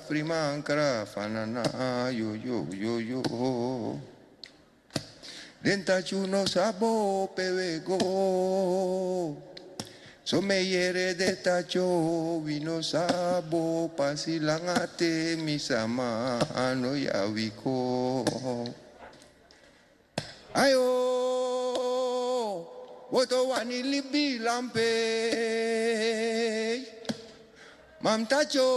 frimankara fanana yo yo yo yo. Denta chuno sabo pewego. So me yere de tacho vino sabo pasilangate misama ano yawiko. Ayo, woto wani libi lampe, mam tacho,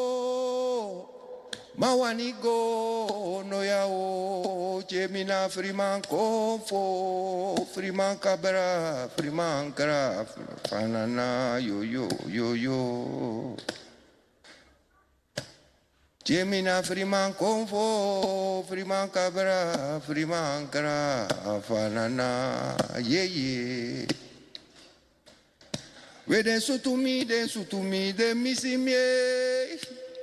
mawani go no yao, jemina friman konfo, friman kabra, friman kra, fanana yo yo yo yo. Jemina friman konfo, friman kabra, friman kra, fanana ye ye. We den sutumi, den misimye.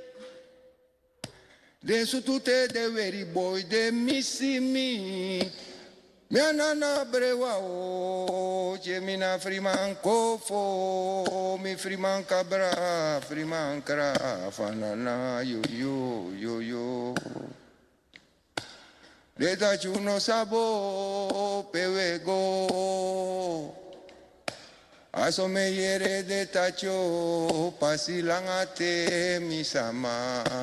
Den sutute, den very boy, den misimi. Mianana brewa o, jemina friman kofo, mi friman kabra, friman kra, fanana yo yo yo yo. Leta chuno sabo pewego, aso me yere de tacho, pasilangate mi sama.